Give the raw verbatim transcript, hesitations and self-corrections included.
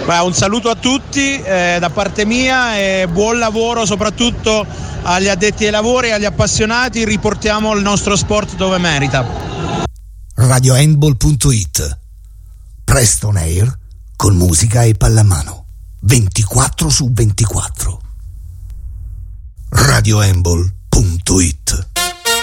Beh, un saluto a tutti eh, da parte mia e buon lavoro soprattutto agli addetti ai lavori e agli appassionati. Riportiamo il nostro sport dove merita. radio handball punto it, presto on air con musica e pallamano ventiquattro su ventiquattro. radio handball punto it